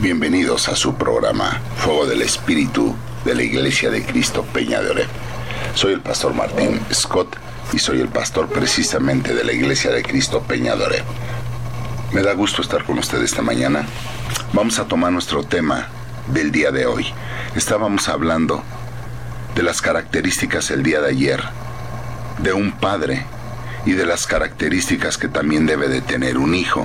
Bienvenidos a su programa Fuego del Espíritu de la Iglesia de Cristo Peña de Oreb. Soy el pastor Martín Scott y soy el pastor precisamente de la Iglesia de Cristo Peña de Oreb. Me da gusto estar con ustedes esta mañana. Vamos a tomar nuestro tema del día de hoy. Estábamos hablando de las características el día de ayer de un padre y de las características que también debe de tener un hijo.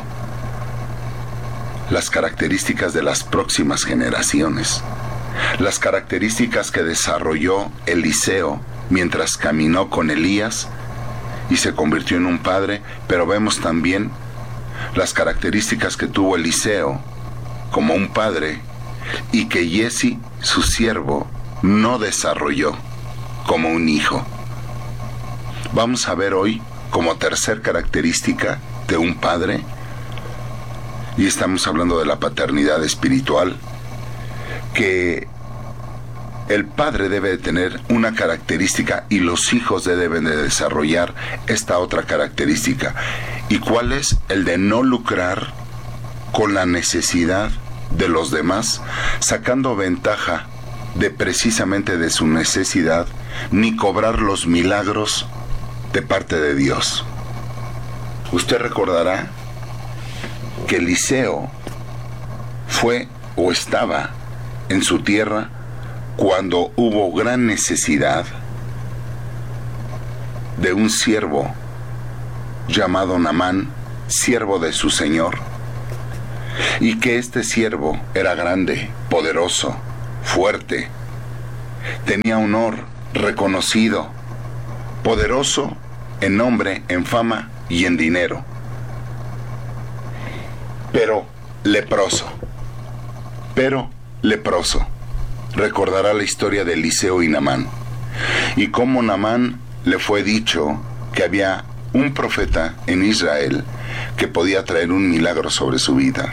Las características de las próximas generaciones. Las características que desarrolló Eliseo mientras caminó con Elías y se convirtió en un padre, pero vemos también las características que tuvo Eliseo como un padre y que Giezi, su siervo, no desarrolló como un hijo. Vamos a ver hoy como tercer característica de un padre, y estamos hablando de la paternidad espiritual, que el padre debe de tener una característica y los hijos deben de desarrollar esta otra característica. ¿Y cuál es? El de no lucrar con la necesidad de los demás, sacando ventaja de precisamente de su necesidad, ni cobrar los milagros de parte de Dios. Usted recordará que Eliseo fue o estaba en su tierra cuando hubo gran necesidad de un siervo llamado Naamán, siervo de su señor, y que este siervo era grande, poderoso, fuerte, tenía honor, reconocido, poderoso en nombre, en fama y en dinero, pero leproso. Recordará la historia de Eliseo y Naamán, y cómo Naamán le fue dicho que había un profeta en Israel que podía traer un milagro sobre su vida.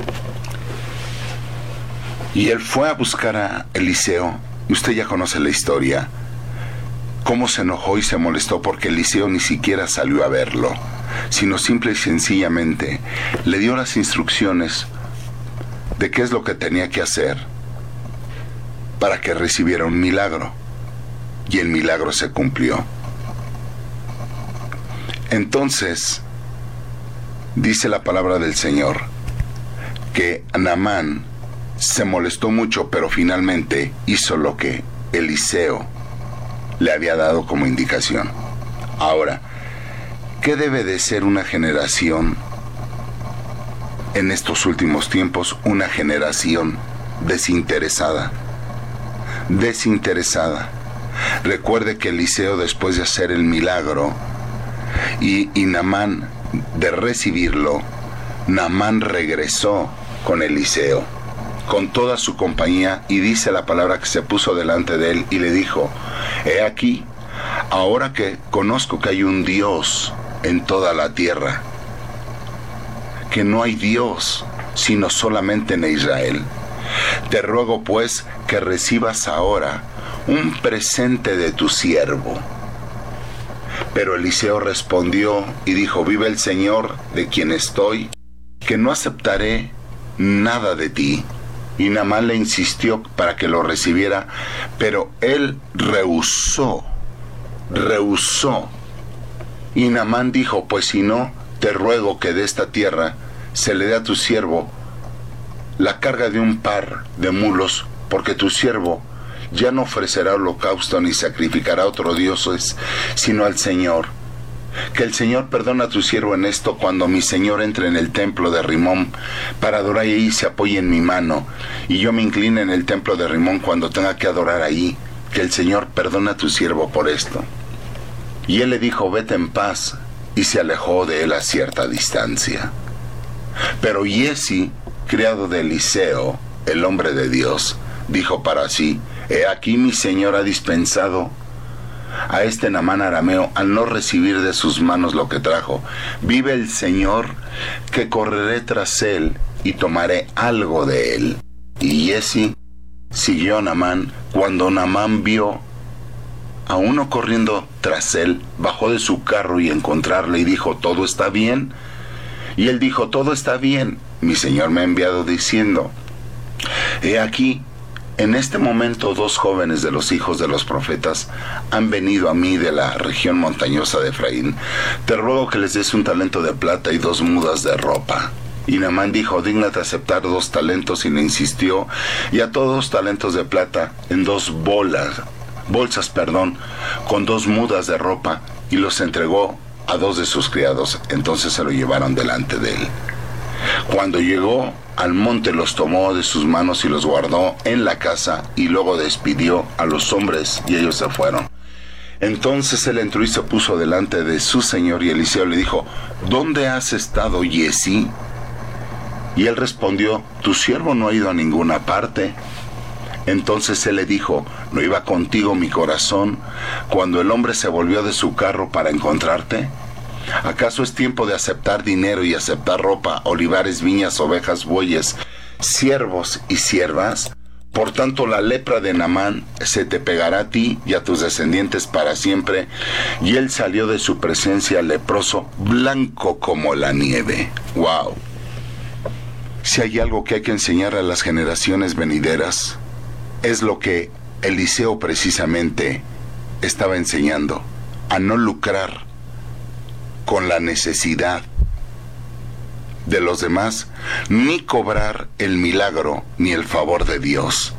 Y él fue a buscar a Eliseo, y usted ya conoce la historia, cómo se enojó y se molestó porque Eliseo ni siquiera salió a verlo, sino simple y sencillamente le dio las instrucciones de qué es lo que tenía que hacer para que recibiera un milagro, y el milagro se cumplió. Entonces, dice la palabra del Señor, que Naamán se molestó mucho, pero finalmente hizo lo que Eliseo le había dado como indicación. Ahora, ¿qué debe de ser una generación en estos últimos tiempos? Una generación desinteresada. Recuerde que Eliseo, después de hacer el milagro y Naamán de recibirlo, Naamán regresó con Eliseo, con toda su compañía, y dice la palabra que se puso delante de él y le dijo: he aquí, ahora que conozco que hay un Dios en toda la tierra, que no hay Dios sino solamente en Israel, te ruego pues que recibas ahora un presente de tu siervo. Pero Eliseo respondió y dijo: vive el Señor de quien estoy, que no aceptaré nada de ti. Y Naamán le insistió para que lo recibiera, pero él rehusó. Y Naamán dijo: pues si no, te ruego que de esta tierra se le dé a tu siervo la carga de un par de mulos, porque tu siervo ya no ofrecerá holocausto ni sacrificará a otros dioses, sino al Señor. Que el Señor perdone a tu siervo en esto, cuando mi Señor entre en el templo de Rimón para adorar ahí, se apoye en mi mano, y yo me incline en el templo de Rimón cuando tenga que adorar ahí. Que el Señor perdone a tu siervo por esto. Y él le dijo: vete en paz, y se alejó de él a cierta distancia. Pero Giezi, criado de Eliseo, el hombre de Dios, dijo para sí: he aquí mi Señor ha dispensado a este Naamán arameo al no recibir de sus manos lo que trajo. Vive el Señor, que correré tras él y tomaré algo de él. Y Giezi siguió a Naamán. Cuando Naamán vio a uno corriendo tras él, bajó de su carro y encontrarle, y dijo: ¿todo está bien? Y él dijo: todo está bien, mi Señor me ha enviado diciendo He aquí, en este momento 2 jóvenes de los hijos de los profetas han venido a mí de la región montañosa de Efraín. Te ruego que les des un talento de plata y 2 mudas de ropa. Y Naamán dijo, dígnate aceptar 2 talentos, y le insistió, y a todos talentos de plata en 2 bolsas, con 2 mudas de ropa, y los entregó a 2 de sus criados. Entonces se lo llevaron delante de él. Cuando llegó al monte, los tomó de sus manos y los guardó en la casa, y luego despidió a los hombres y ellos se fueron. Entonces él entró y se puso delante de su señor, y Eliseo le dijo, ¿dónde has estado, Giezi? Y él respondió, tu siervo no ha ido a ninguna parte. Entonces él le dijo, ¿no iba contigo mi corazón cuando el hombre se volvió de su carro para encontrarte? ¿Acaso es tiempo de aceptar dinero y aceptar ropa, olivares, viñas, ovejas, bueyes, siervos y siervas? Por tanto, la lepra de Naamán se te pegará a ti y a tus descendientes para siempre. Y él salió de su presencia leproso, blanco como la nieve. ¡Wow! Si hay algo que hay que enseñar a las generaciones venideras, es lo que Eliseo precisamente estaba enseñando: a no lucrar con la necesidad de los demás, ni cobrar el milagro ni el favor de Dios.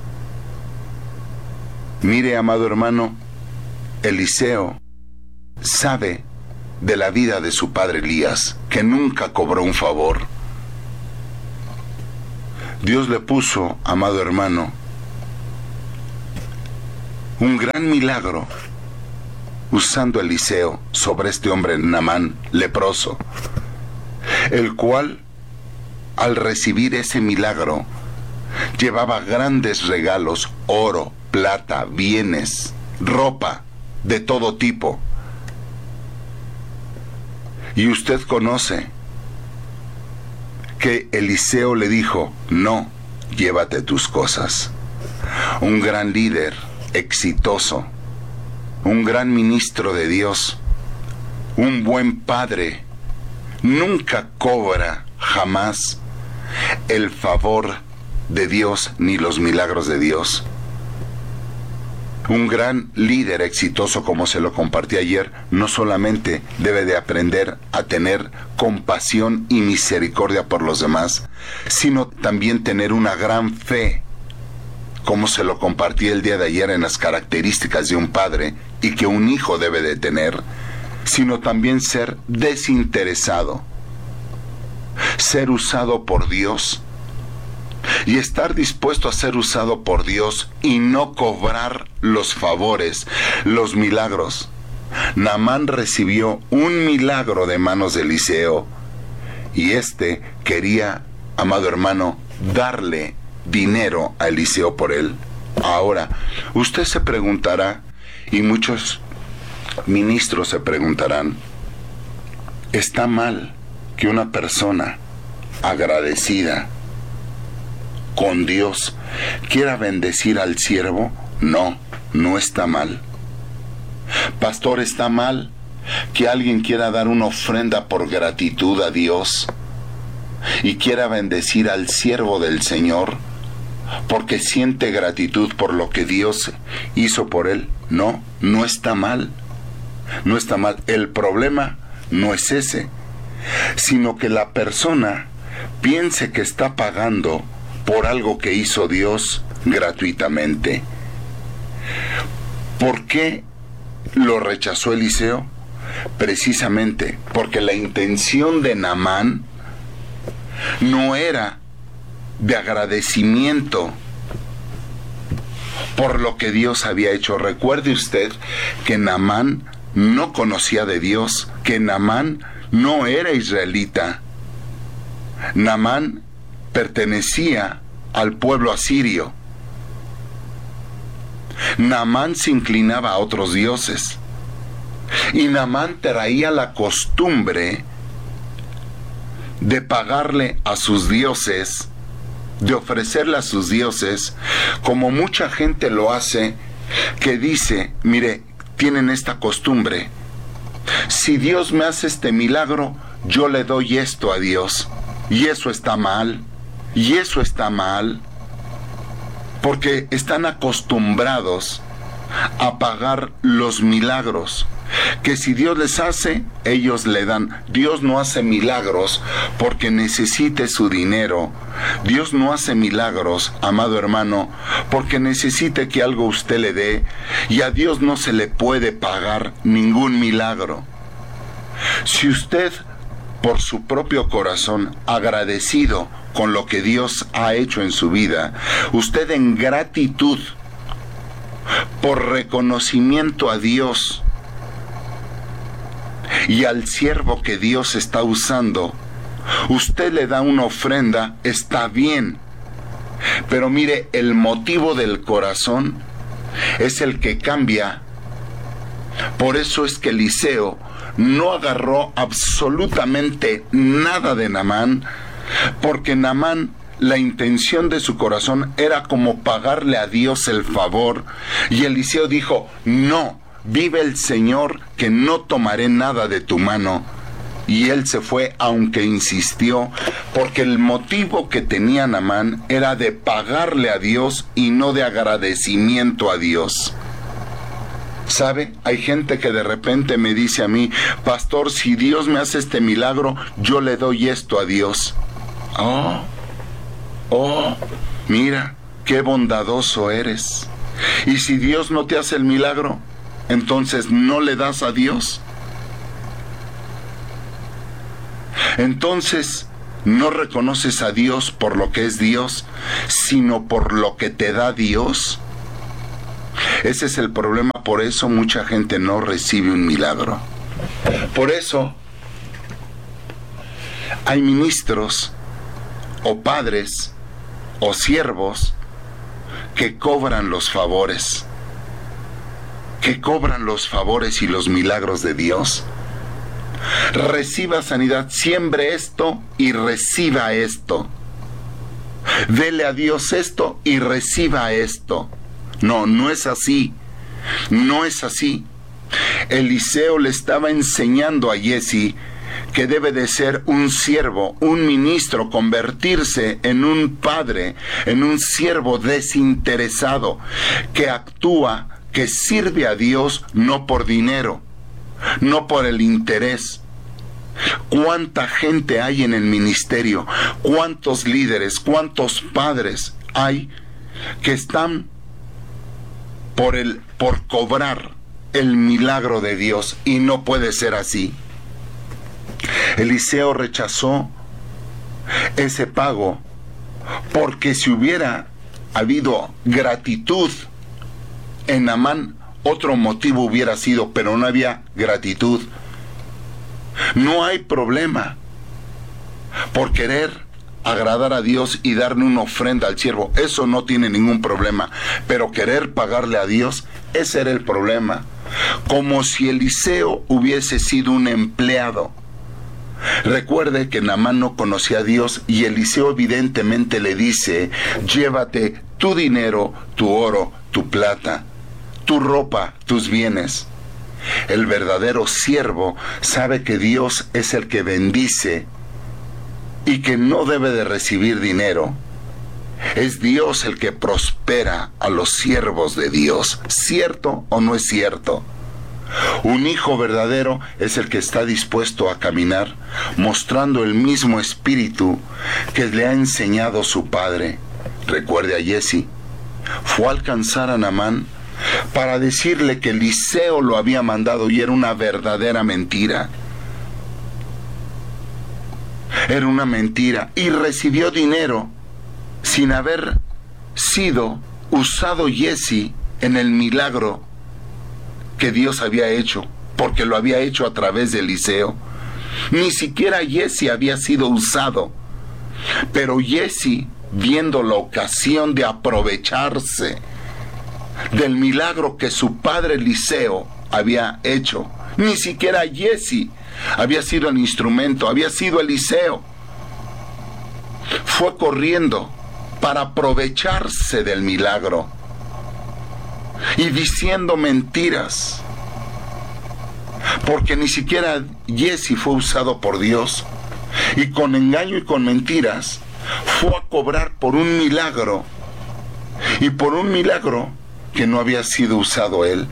Mire, amado hermano, Eliseo sabe de la vida de su padre Elías, que nunca cobró un favor. Dios le puso, amado hermano, un gran milagro usando a Eliseo sobre este hombre Naamán leproso, el cual, al recibir ese milagro, llevaba grandes regalos: oro, plata, bienes, ropa de todo tipo. Y usted conoce que Eliseo le dijo, no, llévate tus cosas. Un gran líder, exitoso, un gran ministro de Dios, un buen padre, nunca cobra jamás el favor de Dios ni los milagros de Dios. Un gran líder exitoso, como se lo compartí ayer, no solamente debe de aprender a tener compasión y misericordia por los demás, sino también tener una gran fe, como se lo compartí el día de ayer en las características de un padre y que un hijo debe de tener, sino también ser desinteresado, ser usado por Dios y estar dispuesto a ser usado por Dios y no cobrar los favores, los milagros. Naamán recibió un milagro de manos de Eliseo y este quería, amado hermano, darle dinero a Eliseo por él. Ahora, usted se preguntará, y muchos ministros se preguntarán, ¿está mal que una persona agradecida con Dios quiera bendecir al siervo? No, no está mal. Pastor, ¿está mal que alguien quiera dar una ofrenda por gratitud a Dios y quiera bendecir al siervo del Señor porque siente gratitud por lo que Dios hizo por él? No, no está mal. No está mal. El problema no es ese, sino que la persona piense que está pagando por algo que hizo Dios gratuitamente. ¿Por qué lo rechazó Eliseo? Precisamente porque la intención de Naamán no era de agradecimiento por lo que Dios había hecho. Recuerde usted que Naamán no conocía de Dios, que Naamán no era israelita. Naamán pertenecía al pueblo asirio. Naamán se inclinaba a otros dioses. Y Naamán traía la costumbre de pagarle a sus dioses, de ofrecerle a sus dioses, como mucha gente lo hace, que dice, mire, tienen esta costumbre: si Dios me hace este milagro, yo le doy esto a Dios. Y eso está mal. Y eso está mal. porque están acostumbrados a pagar los milagros, que si Dios les hace, ellos le dan. Dios no hace milagros porque necesite su dinero. Dios no hace milagros, amado hermano, porque necesite que algo usted le dé, y a Dios no se le puede pagar ningún milagro. Si usted, por su propio corazón, agradecido con lo que Dios ha hecho en su vida, usted en gratitud, por reconocimiento a Dios y al siervo que Dios está usando, usted le da una ofrenda, está bien. Pero mire, el motivo del corazón es el que cambia. Por eso es que Eliseo no agarró absolutamente nada de Naamán, porque Naamán, la intención de su corazón era como pagarle a Dios el favor, y Eliseo dijo: no, vive el Señor, que no tomaré nada de tu mano. Y él se fue, aunque insistió, porque el motivo que tenía Naamán era de pagarle a Dios y no de agradecimiento a Dios. ¿Sabe? Hay gente que de repente me dice a mí: pastor, si Dios me hace este milagro, yo le doy esto a Dios. Oh, mira, qué bondadoso eres. Y si Dios no te hace el milagro, entonces no le das a Dios. Entonces no reconoces a Dios por lo que es Dios, sino por lo que te da Dios. Ese es el problema. Por eso mucha gente no recibe un milagro. Por eso hay ministros o padres o siervos que cobran los favores, y los milagros de Dios. Reciba sanidad, siembre esto y reciba esto. Dele a Dios esto y reciba esto. No, no es así. No es así. Eliseo le estaba enseñando a Giezi que debe de ser un siervo, un ministro, convertirse en un padre, en un siervo desinteresado, que actúa, que sirve a Dios no por dinero, no por el interés. ¿Cuánta gente hay en el ministerio? ¿Cuántos líderes, cuántos padres hay que están por cobrar el milagro de Dios? Y no puede ser así. Eliseo rechazó ese pago, porque si hubiera habido gratitud en Naamán, otro motivo hubiera sido, pero no había gratitud. No hay problema por querer agradar a Dios y darle una ofrenda al siervo, eso no tiene ningún problema, pero querer pagarle a Dios, ese era el problema. Como si Eliseo hubiese sido un empleado. Recuerde que Naamán no conocía a Dios, y Eliseo evidentemente le dice: llévate tu dinero, tu oro, tu plata, tu ropa, tus bienes. El verdadero siervo sabe que Dios es el que bendice y que no debe de recibir dinero. Es Dios el que prospera a los siervos de Dios. ¿Cierto o no es cierto? Un hijo verdadero es el que está dispuesto a caminar mostrando el mismo espíritu que le ha enseñado su padre. Recuerde a Giezi. Fue a alcanzar a Naamán para decirle que Eliseo lo había mandado, y era una verdadera mentira. Era una mentira, y recibió dinero sin haber sido usado Giezi en el milagro que Dios había hecho, porque lo había hecho a través de Eliseo. Ni siquiera Giezi había sido usado, pero Giezi, viendo la ocasión de aprovecharse del milagro que su padre Eliseo había hecho, ni siquiera Giezi había sido el instrumento, había sido Eliseo, fue corriendo para aprovecharse del milagro y diciendo mentiras, porque ni siquiera Giezi fue usado por Dios, y con engaño y con mentiras fue a cobrar por un milagro Y por un milagro que no había sido usado él,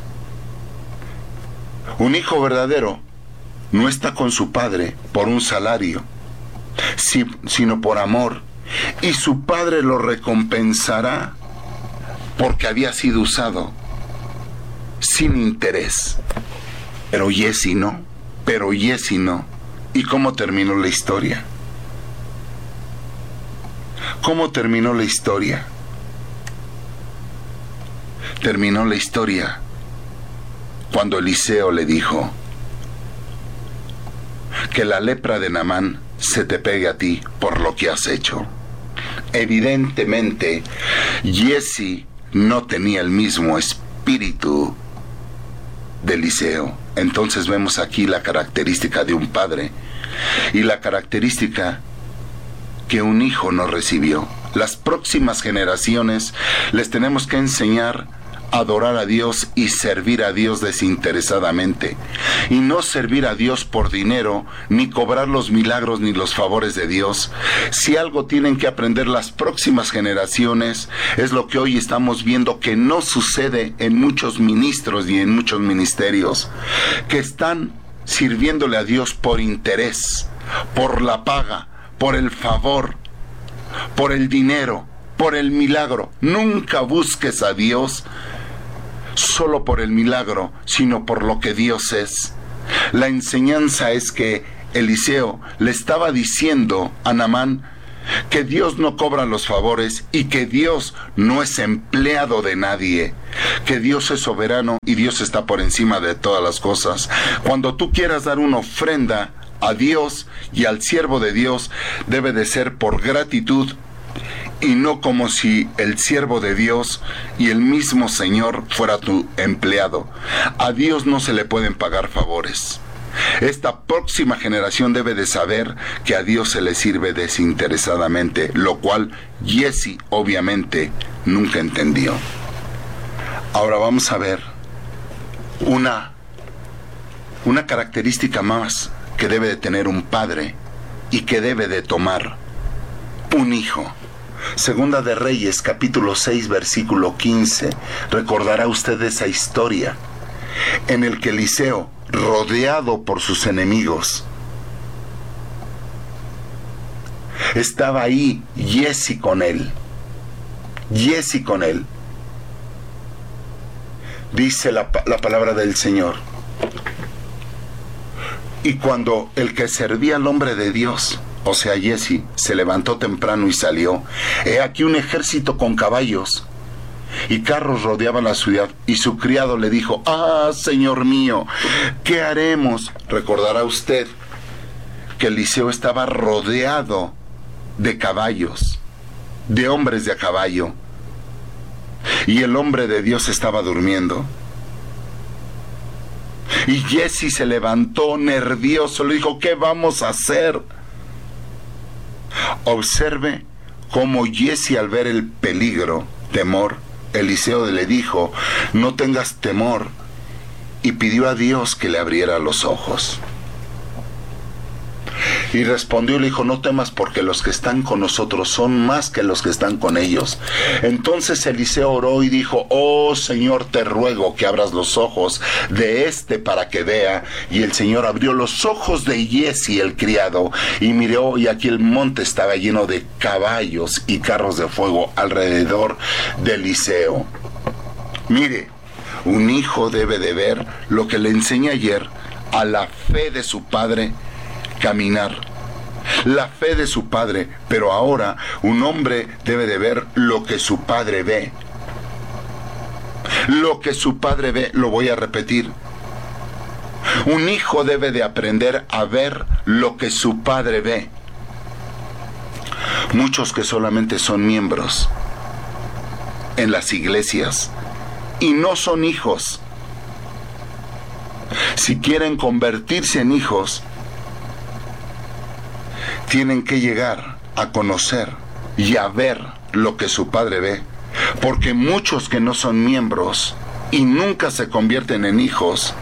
un hijo verdadero no está con su padre por un salario, sino por amor. Y su padre lo recompensará porque había sido usado sin interés. Pero Jesse no. ¿Y cómo terminó la historia? ¿Cómo terminó la historia? Terminó la historia cuando Eliseo le dijo: que la lepra de Naamán se te pegue a ti por lo que has hecho. Evidentemente, Jesse no tenía el mismo espíritu de Eliseo. Entonces vemos aquí la característica de un padre y la característica que un hijo no recibió. Las próximas generaciones les tenemos que enseñar a adorar a Dios y servir a Dios desinteresadamente, y no servir a Dios por dinero, ni cobrar los milagros ni los favores de Dios. Si algo tienen que aprender las próximas generaciones, es lo que hoy estamos viendo que no sucede en muchos ministros y en muchos ministerios, que están sirviéndole a Dios por interés, por la paga, por el favor, por el dinero, por el milagro. Nunca busques a Dios solo por el milagro, sino por lo que Dios es. La enseñanza es que Eliseo le estaba diciendo a Naamán que Dios no cobra los favores y que Dios no es empleado de nadie, que Dios es soberano y Dios está por encima de todas las cosas. Cuando tú quieras dar una ofrenda a Dios y al siervo de Dios, debe de ser por gratitud y no como si el siervo de Dios y el mismo Señor fuera tu empleado. A Dios no se le pueden pagar favores. Esta próxima generación debe de saber que a Dios se le sirve desinteresadamente, lo cual Jesse obviamente nunca entendió. Ahora vamos a ver una característica más que debe de tener un padre y que debe de tomar un hijo. Segunda de Reyes, capítulo 6, versículo 15. Recordará usted esa historia en el que Eliseo, rodeado por sus enemigos, estaba ahí Jesse con él. Dice la palabra del Señor. Y cuando el que servía al hombre de Dios, o sea Jesse, se levantó temprano y salió, he aquí un ejército con caballos y carros rodeaban la ciudad, y su criado le dijo: ah, señor mío, ¿qué haremos? Recordará usted que Eliseo estaba rodeado de caballos, de hombres de a caballo, y el hombre de Dios estaba durmiendo. Y Jesse se levantó nervioso, le dijo: ¿qué vamos a hacer? Observe cómo Jesse, al ver el peligro, temor, Eliseo le dijo: no tengas temor, y pidió a Dios que le abriera los ojos. Y respondió y le dijo: no temas, porque los que están con nosotros son más que los que están con ellos. Entonces Eliseo oró y dijo: oh Señor, te ruego que abras los ojos de para que vea. Y el Señor abrió los ojos de Jesse, el criado, y miró, y aquí el monte estaba lleno de caballos y carros de fuego alrededor de Eliseo. Mire, un hijo debe de ver lo que le enseñé ayer, a la fe de su padre caminar, la fe de su padre. Pero ahora un hombre debe de ver lo que su padre ve. Lo que su padre ve, lo voy a repetir. Un hijo debe de aprender a ver lo que su padre ve. Muchos que solamente son miembros en las iglesias y no son hijos. Si quieren convertirse en hijos, tienen que llegar a conocer y a ver lo que su padre ve. Porque muchos que no son miembros y nunca se convierten en hijos,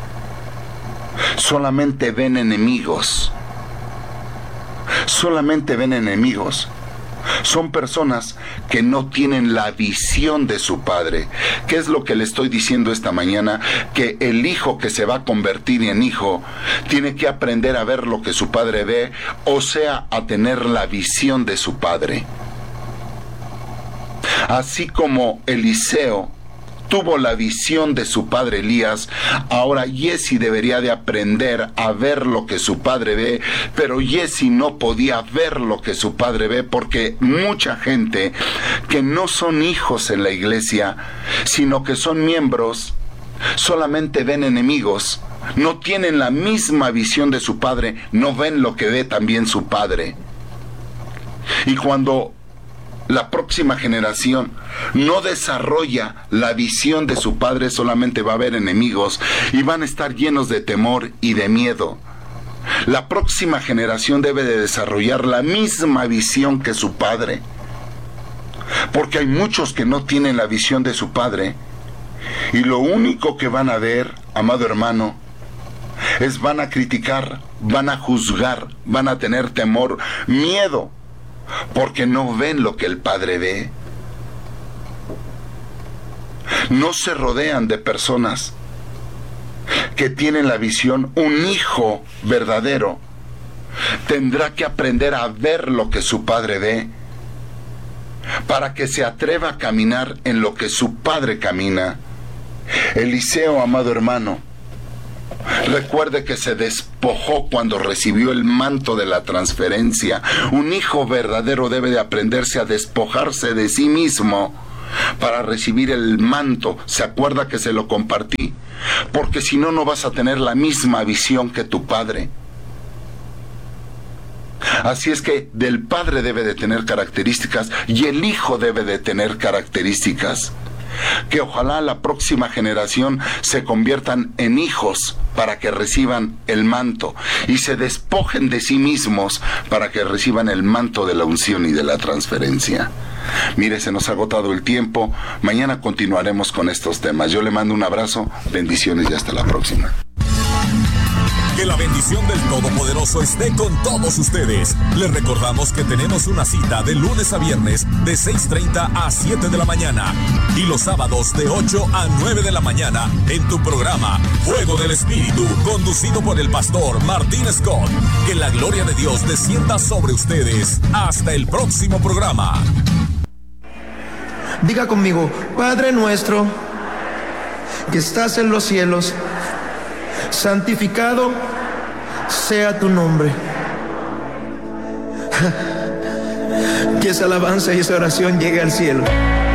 solamente ven enemigos. Solamente ven enemigos. Son personas que no tienen la visión de su padre. ¿Qué es lo que le estoy diciendo esta mañana? Que el hijo que se va a convertir en hijo tiene que aprender a ver lo que su padre ve, o sea, a tener la visión de su padre. Así como Eliseo tuvo la visión de su padre Elías, ahora Giezi debería de aprender a ver lo que su padre ve, pero Giezi no podía ver lo que su padre ve porque mucha gente que no son hijos en la iglesia, sino que son miembros, solamente ven enemigos, no tienen la misma visión de su padre, no ven lo que ve también su padre. Y cuando la próxima generación no desarrolla la visión de su padre, solamente va a haber enemigos y van a estar llenos de temor y de miedo. La próxima generación debe de desarrollar la misma visión que su padre, porque hay muchos que no tienen la visión de su padre y lo único que van a ver, amado hermano, van a criticar, van a juzgar, van a tener temor, miedo, porque no ven lo que el Padre ve. No se rodean de personas que tienen la visión. Un hijo verdadero tendrá que aprender a ver lo que su padre ve, para que se atreva a caminar en lo que su padre camina. Eliseo, amado hermano, recuerde que se despojó cuando recibió el manto de la transferencia. Un hijo verdadero debe de aprenderse a despojarse de sí mismo para recibir el manto. ¿Se acuerda que se lo compartí? Porque si no, no vas a tener la misma visión que tu padre. Así es que del padre debe de tener características y el hijo debe de tener características. Que ojalá la próxima generación se conviertan en hijos para que reciban el manto y se despojen de sí mismos para que reciban el manto de la unción y de la transferencia. Mire, se nos ha agotado el tiempo. Mañana continuaremos con estos temas. Yo le mando un abrazo, bendiciones y hasta la próxima. Que la bendición del Todopoderoso esté con todos ustedes. Les recordamos que tenemos una cita de lunes a viernes de 6:30 a 7 de la mañana y los sábados de 8 a 9 de la mañana en tu programa Fuego del Espíritu, conducido por el pastor Martín Scott. Que la gloria de Dios descienda sobre ustedes. Hasta el próximo programa. Diga conmigo: Padre nuestro que estás en los cielos, santificado sea tu nombre. Que esa alabanza y esa oración llegue al cielo.